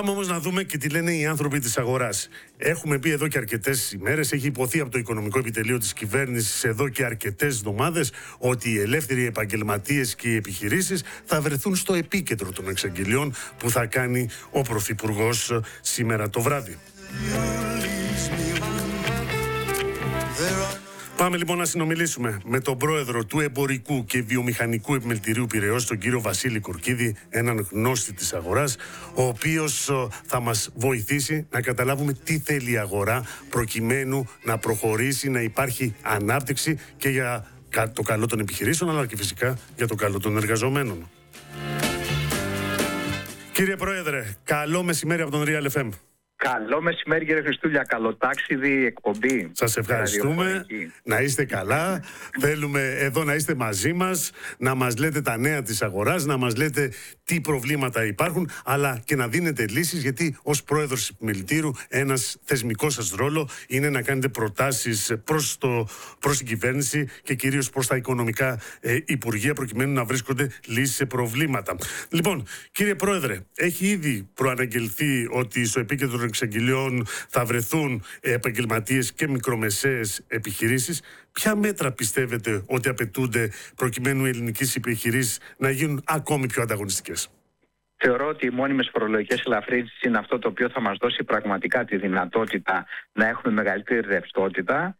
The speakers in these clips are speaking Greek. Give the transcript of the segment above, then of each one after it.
Πάμε όμως να δούμε και τι λένε οι άνθρωποι της αγοράς. Έχουμε πει εδώ και αρκετές ημέρες, έχει υποθεί από το Οικονομικό Επιτελείο της Κυβέρνησης εδώ και αρκετές εβδομάδες, ότι οι ελεύθεροι επαγγελματίες και οι επιχειρήσεις θα βρεθούν στο επίκεντρο των εξαγγελιών που θα κάνει ο Πρωθυπουργός σήμερα το βράδυ. Πάμε λοιπόν να συνομιλήσουμε με τον πρόεδρο του Εμπορικού και Βιομηχανικού Επιμελητηρίου Πειραιώς, τον κύριο Βασίλη Κορκίδη, έναν γνώστη της αγοράς, ο οποίος θα μας βοηθήσει να καταλάβουμε τι θέλει η αγορά προκειμένου να προχωρήσει, να υπάρχει ανάπτυξη και για το καλό των επιχειρήσεων, αλλά και φυσικά για το καλό των εργαζομένων. Κύριε Πρόεδρε, καλό μεσημέρι από τον Real FM. Καλό μεσημέρι κύριε Χριστούλια, καλοτάξιδη εκπομπή. Σας ευχαριστούμε, να είστε καλά. Θέλουμε εδώ να είστε μαζί μας, να μας λέτε τα νέα της αγοράς, να μας λέτε τι προβλήματα υπάρχουν, αλλά και να δίνετε λύσεις, γιατί ως πρόεδρος επιμελητήρου ένας θεσμικός σας ρόλο είναι να κάνετε προτάσεις προς την κυβέρνηση και κυρίως προς τα οικονομικά υπουργεία, προκειμένου να βρίσκονται λύσεις σε προβλήματα. Λοιπόν, κύριε Πρόεδρε, έχει ήδη προαναγγελθεί ότι στο επίκεντρο των εξαγγελιών θα βρεθούν επαγγελματίες και μικρομεσαίες επιχειρήσεις. Ποια μέτρα πιστεύετε ότι απαιτούνται προκειμένου οι ελληνικές επιχειρήσεις να γίνουν ακόμη πιο ανταγωνιστικές? Θεωρώ ότι οι μόνιμες φορολογικές ελαφρύνσεις είναι αυτό το οποίο θα μας δώσει πραγματικά τη δυνατότητα να έχουμε μεγαλύτερη ρευστότητα.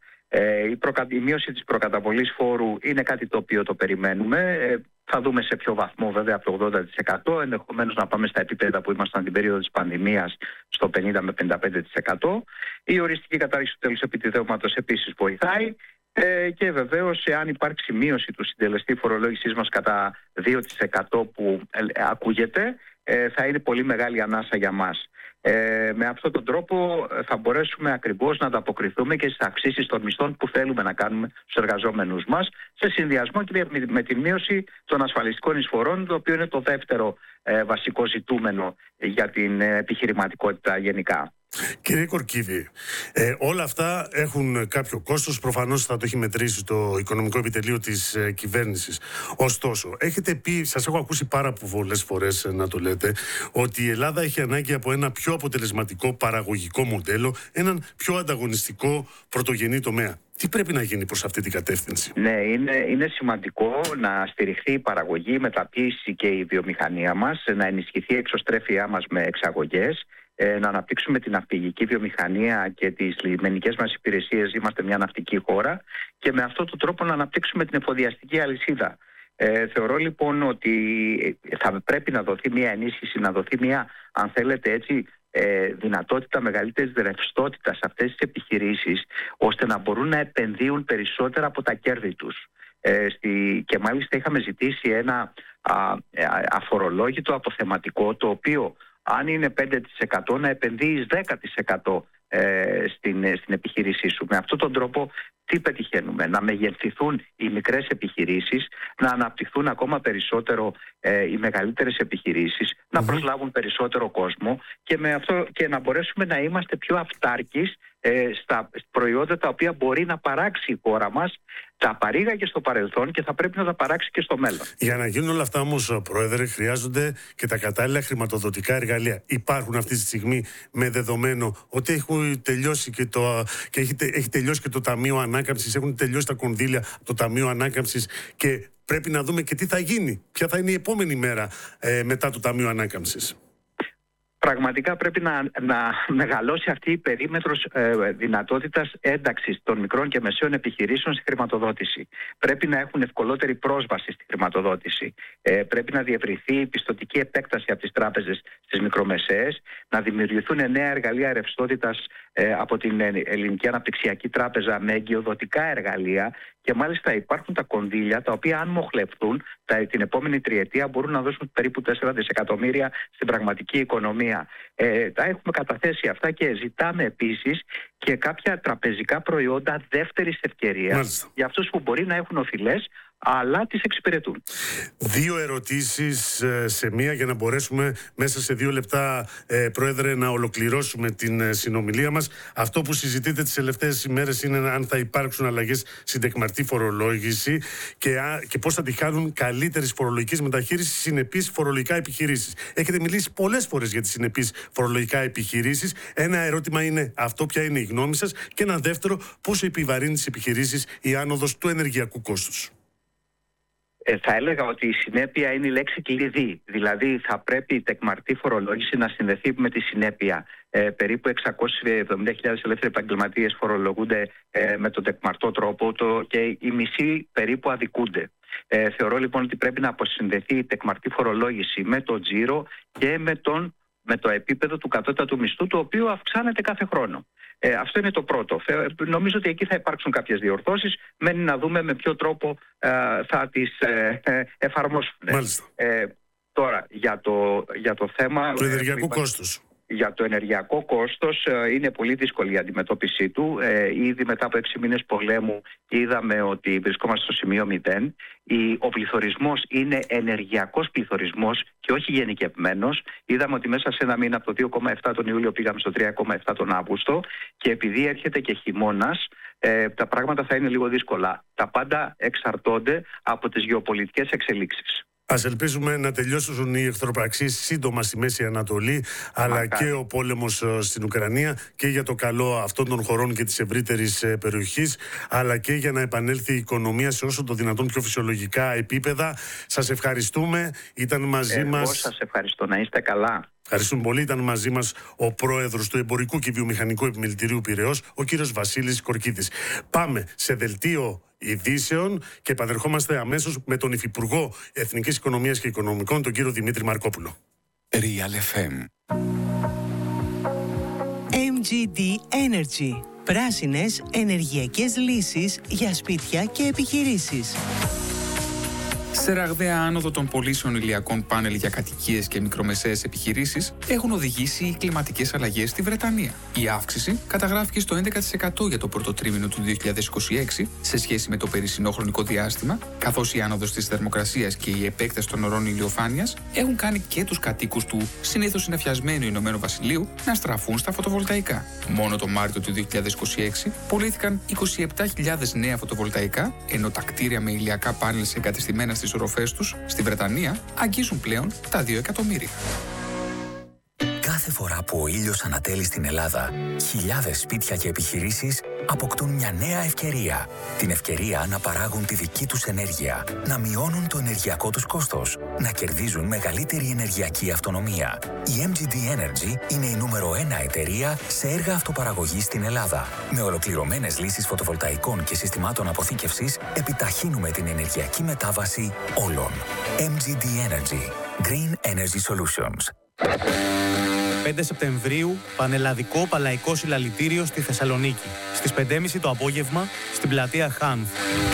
Η μείωση της προκαταβολής φόρου είναι κάτι το οποίο το περιμένουμε. Θα δούμε σε ποιο βαθμό, βέβαια, από το 80%, ενδεχομένως να πάμε στα επίπεδα που ήμασταν την περίοδο της πανδημίας, στο 50 με 55%. Η οριστική κατάργηση του τέλους επιτιδεύματος επίσης βοηθάει. Και βεβαίως, εάν υπάρξει μείωση του συντελεστή φορολόγησής μας κατά 2% που ακούγεται, θα είναι πολύ μεγάλη ανάσα για μας. Με αυτόν τον τρόπο θα μπορέσουμε ακριβώς να ανταποκριθούμε και στις αυξήσεις των μισθών που θέλουμε να κάνουμε στους εργαζόμενους μας, σε συνδυασμό και με τη μείωση των ασφαλιστικών εισφορών, το οποίο είναι το δεύτερο βασικό ζητούμενο για την επιχειρηματικότητα γενικά. Κύριε Κορκίδη, όλα αυτά έχουν κάποιο κόστος, προφανώς θα το έχει μετρήσει το Οικονομικό Επιτελείο της κυβέρνησης. Ωστόσο, έχετε πει, σας έχω ακούσει πάρα πολλές φορές να το λέτε, ότι η Ελλάδα έχει ανάγκη από ένα πιο αποτελεσματικό παραγωγικό μοντέλο, έναν πιο ανταγωνιστικό πρωτογενή τομέα. Τι πρέπει να γίνει προς αυτή την κατεύθυνση? Ναι, είναι σημαντικό να στηριχθεί η παραγωγή, η μεταποίηση και η βιομηχανία μας, να ενισχυθεί η εξωστρέφειά μας με εξαγωγές, να αναπτύξουμε την ναυπηγική βιομηχανία και τις λιμενικές μας υπηρεσίες. Είμαστε μια ναυτική χώρα, και με αυτόν τον τρόπο να αναπτύξουμε την εφοδιαστική αλυσίδα. Θεωρώ λοιπόν ότι θα πρέπει να δοθεί μια ενίσχυση, να δοθεί μια, αν θέλετε έτσι, δυνατότητα μεγαλύτερης ρευστότητας σε αυτές τις επιχειρήσεις, ώστε να μπορούν να επενδύουν περισσότερα από τα κέρδη τους. Και μάλιστα είχαμε ζητήσει ένα αφορολόγητο αποθεματικό, το οποίο αν είναι 5% να επενδύεις 10% στην επιχείρησή σου. Με αυτόν τον τρόπο τι πετυχαίνουμε? Να μεγεθυνθούν οι μικρές επιχειρήσεις, να αναπτυχθούν ακόμα περισσότερο οι μεγαλύτερες επιχειρήσεις, να προσλάβουν περισσότερο κόσμο, και με αυτό και να μπορέσουμε να είμαστε πιο αυτάρκεις στα προϊόντα τα οποία μπορεί να παράξει η χώρα μας. Τα παρήγαγε στο παρελθόν και θα πρέπει να τα παράξει και στο μέλλον. Για να γίνουν όλα αυτά όμως, Πρόεδρε, χρειάζονται και τα κατάλληλα χρηματοδοτικά εργαλεία. Υπάρχουν αυτή τη στιγμή, με δεδομένο ότι έχει τελειώσει και το Ταμείο Ανάκαμψης, έχουν τελειώσει τα κονδύλια το Ταμείο Ανάκαμψης, και πρέπει να δούμε και τι θα γίνει. Ποια θα είναι η επόμενη μέρα μετά το Ταμείο Ανάκαμψης? Πραγματικά πρέπει να μεγαλώσει αυτή η περίμετρος δυνατότητας ένταξης των μικρών και μεσαίων επιχειρήσεων στη χρηματοδότηση. Πρέπει να έχουν ευκολότερη πρόσβαση στη χρηματοδότηση. Πρέπει να διευρυνθεί η πιστωτική επέκταση από τις τράπεζες στις μικρομεσαίες, να δημιουργηθούν νέα εργαλεία ρευστότητας από την Ελληνική Αναπτυξιακή Τράπεζα με εγκυοδοτικά εργαλεία, και μάλιστα υπάρχουν τα κονδύλια τα οποία, αν μοχλευτούν την επόμενη τριετία, μπορούν να δώσουν περίπου 4 δισεκατομμύρια στην πραγματική οικονομία. Τα έχουμε καταθέσει αυτά, και ζητάμε επίσης και κάποια τραπεζικά προϊόντα δεύτερης ευκαιρίας για αυτούς που μπορεί να έχουν οφειλές αλλά τις εξυπηρετούν. 2 ερωτήσεις σε μία για να μπορέσουμε μέσα σε 2 λεπτά, Πρόεδρε, να ολοκληρώσουμε την συνομιλία μας. Αυτό που συζητείτε τις τελευταίες ημέρες είναι αν θα υπάρξουν αλλαγές στην τεκμαρτή φορολόγηση και πώς θα τη χάνουν καλύτερης φορολογικής μεταχείρισης συνεπείς φορολογικά επιχειρήσεις. Έχετε μιλήσει πολλές φορές για τις συνεπείς φορολογικά επιχειρήσεις. Ένα ερώτημα είναι αυτό, ποια είναι η γνώμη σας, και ένα δεύτερο, πόσο επιβαρύνει τις επιχειρήσεις η άνοδος του ενεργειακού κόστους. Θα έλεγα ότι η συνέπεια είναι η λέξη κλειδί. Δηλαδή θα πρέπει η τεκμαρτή φορολόγηση να συνδεθεί με τη συνέπεια. Περίπου 670.000 ελεύθεροι επαγγελματίες φορολογούνται με τον τεκμαρτό τρόπο και οι μισοί περίπου αδικούνται. Θεωρώ λοιπόν ότι πρέπει να αποσυνδεθεί η τεκμαρτή φορολόγηση με το τζίρο και με το επίπεδο του κατώτατου μισθού, το οποίο αυξάνεται κάθε χρόνο. Αυτό είναι το πρώτο. Νομίζω ότι εκεί θα υπάρξουν κάποιες διορθώσεις. Μένει να δούμε με ποιο τρόπο θα τις εφαρμόσουν. Τώρα, για το θέμα του ενεργειακού κόστους. Για το ενεργειακό κόστος είναι πολύ δύσκολη η αντιμετώπιση του. Ήδη μετά από 6 μήνες πολέμου είδαμε ότι βρισκόμαστε στο σημείο 0. Ο πληθωρισμός είναι ενεργειακός πληθωρισμός και όχι γενικευμένος. Είδαμε ότι μέσα σε ένα μήνα από το 2,7 τον Ιούλιο πήγαμε στο 3,7 τον Αύγουστο, και επειδή έρχεται και χειμώνας, τα πράγματα θα είναι λίγο δύσκολα. Τα πάντα εξαρτώνται από τις γεωπολιτικές εξελίξεις. Ας ελπίζουμε να τελειώσουν οι εχθροπραξίες σύντομα στη Μέση Ανατολή, αλλά και ο πόλεμος στην Ουκρανία, και για το καλό αυτών των χωρών και της ευρύτερης περιοχής, αλλά και για να επανέλθει η οικονομία σε όσο το δυνατόν πιο φυσιολογικά επίπεδα. Σας ευχαριστούμε. Ήταν μαζί μας. Εγώ σας ευχαριστώ. Να είστε καλά. Ευχαριστούμε πολύ. Ήταν μαζί μας ο πρόεδρος του Εμπορικού και Βιομηχανικού Επιμελητηρίου Πειραιώς, ο κύριος Βασίλης Κορκίδης. Πάμε σε δελτίο ειδήσεων και επανερχόμαστε αμέσως με τον Υφυπουργό Εθνικής Οικονομίας και Οικονομικών, τον κύριο Δημήτρη Μαρκόπουλο. Real FM. MGD Energy. Πράσινες ενεργειακές λύσεις για σπίτια και επιχειρήσεις. Σε ραγδαία άνοδο των πωλήσεων ηλιακών πάνελ για κατοικίες και μικρομεσαίες επιχειρήσεις έχουν οδηγήσει οι κλιματικές αλλαγές στη Βρετανία. Η αύξηση καταγράφηκε στο 11% για το πρώτο τρίμηνο του 2026 σε σχέση με το περσινό χρονικό διάστημα, καθώς η άνοδος της θερμοκρασίας και η επέκταση των ωρών ηλιοφάνειας έχουν κάνει και τους κατοίκους του συνήθως συννεφιασμένου Ηνωμένου Βασιλείου να στραφούν στα φωτοβολταϊκά. Μόνο το Μάρτιο του 2026 πωλήθηκαν 27.000 νέα φωτοβολταϊκά, ενώ τα κτίρια με ηλιακά πάνελ εγκατεστημένα στις οροφές τους στη Βρετανία αγγίζουν πλέον τα 2 εκατομμύρια. Κάθε φορά που ο ήλιος ανατέλει στην Ελλάδα, χιλιάδες σπίτια και επιχειρήσεις αποκτούν μια νέα ευκαιρία. Την ευκαιρία να παράγουν τη δική τους ενέργεια, να μειώνουν το ενεργειακό τους κόστος, να κερδίζουν μεγαλύτερη ενεργειακή αυτονομία. Η MGD Energy είναι η νούμερο 1 εταιρεία σε έργα αυτοπαραγωγής στην Ελλάδα. Με ολοκληρωμένες λύσεις φωτοβολταϊκών και συστημάτων αποθήκευσης, επιταχύνουμε την ενεργειακή μετάβαση όλων. MGD Energy. Green Energy Solutions. 5 Σεπτεμβρίου, πανελλαδικό παλαϊκό συλλαλητήριο στη Θεσσαλονίκη. Στις 5.30 το απόγευμα, στην πλατεία Χάνθ.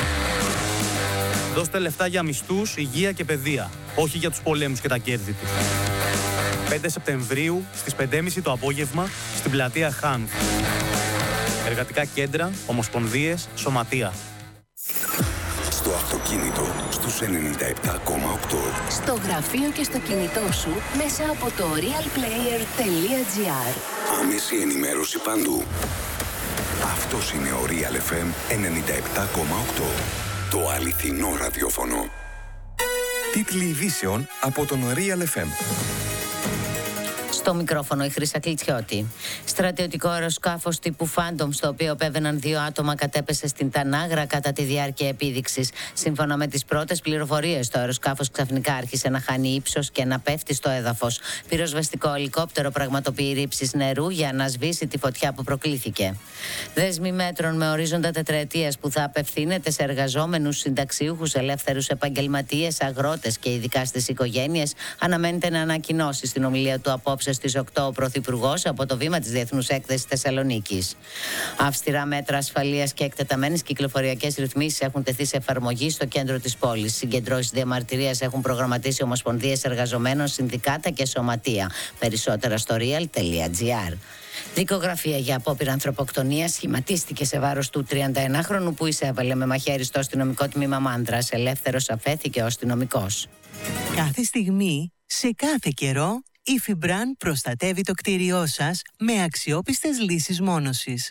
Δώστε λεφτά για μισθούς, υγεία και παιδεία, όχι για τους πολέμους και τα κέρδη τους. 5 Σεπτεμβρίου, στις 5.30 το απόγευμα, στην πλατεία Χάνθ. Εργατικά κέντρα, ομοσπονδίες, σωματεία. Στο αυτοκίνητο, στους 97,8. Στο γραφείο και στο κινητό σου, μέσα από το realplayer.gr. Άμεση ενημέρωση παντού. Αυτός είναι ο Real FM 97,8. Το αληθινό ραδιόφωνο. Τίτλοι ειδήσεων από τον Real FM. Στο μικρόφωνο η Χρύσα Κλιτσιώτη. Στρατιωτικό αεροσκάφος τύπου Phantom, στο οποίο επέβαιναν 2 άτομα, κατέπεσε στην Τανάγρα κατά τη διάρκεια επίδειξης. Σύμφωνα με τις πρώτες πληροφορίες, το αεροσκάφος ξαφνικά άρχισε να χάνει ύψος και να πέφτει στο έδαφος. Πυροσβεστικό ελικόπτερο πραγματοποιεί ρήψεις νερού για να σβήσει τη φωτιά που προκλήθηκε. Δέσμοι μέτρων με ορίζοντα τετραετίας που θα απευθύνεται σε εργαζόμενους, συνταξιούχους, ελεύθερους επαγγελματίες, αγρότες και ειδικά στις οικογένειες, αναμένεται να ανακοινώσει στην ομιλία του απόψε στις 8 ο Πρωθυπουργός από το βήμα της Διεθνούς Έκθεσης Θεσσαλονίκης. Αυστηρά μέτρα ασφαλείας και εκτεταμένες κυκλοφοριακές ρυθμίσεις έχουν τεθεί σε εφαρμογή στο κέντρο της πόλης. Συγκεντρώσεις διαμαρτυρίας έχουν προγραμματίσει ομοσπονδίες εργαζομένων, συνδικάτα και σωματεία. Περισσότερα στο real.gr. Δικογραφία για απόπειρα ανθρωποκτονίας σχηματίστηκε σε βάρος του 31χρονου που εισέβαλε με μαχαίρι στο αστυνομικό τμήμα Μάντρας. Ελεύθερος αφέθηκε ο αστυνομικός. Κάθε στιγμή, σε κάθε καιρό, η Φιμπραν προστατεύει το κτίριό σας με αξιόπιστες λύσεις μόνωσης.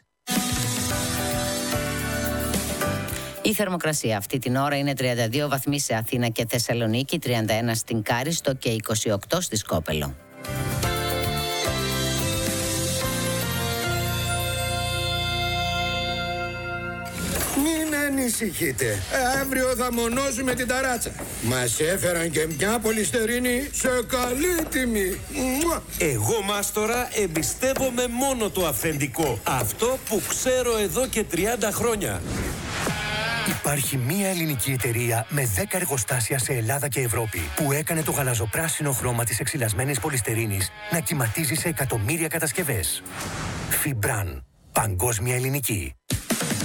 Η θερμοκρασία αυτή την ώρα είναι 32 βαθμοί σε Αθήνα και Θεσσαλονίκη, 31 στην Κάριστο και 28 στη Σκόπελο. Μην ανησυχείτε. Αύριο θα μονώσουμε την ταράτσα. Μας έφεραν και μια πολυστερίνη σε καλή τιμή. Εγώ, μάστορα, εμπιστεύομαι μόνο το αυθεντικό. Αυτό που ξέρω εδώ και 30 χρόνια. Υπάρχει μία ελληνική εταιρεία με 10 εργοστάσια σε Ελλάδα και Ευρώπη που έκανε το γαλαζοπράσινο χρώμα της εξυλασμένης πολυστερίνης να κυματίζει σε εκατομμύρια κατασκευές. Φιμπραν. Παγκόσμια ελληνική.